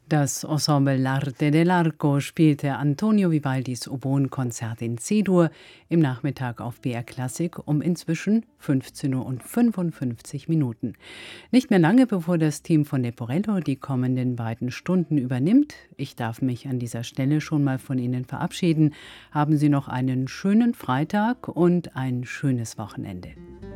Das Ensemble L'Arte dell'Arco spielte Antonio Vivaldis Oboenkonzert in C-Dur im Nachmittag auf BR Klassik um inzwischen 15:55 Uhr. Nicht mehr lange, bevor das Team von Leporello die kommenden beiden Stunden übernimmt. Ich darf mich an dieser Stelle schon mal von Ihnen verabschieden. Haben Sie noch einen schönen Freitag und ein schönes Wochenende.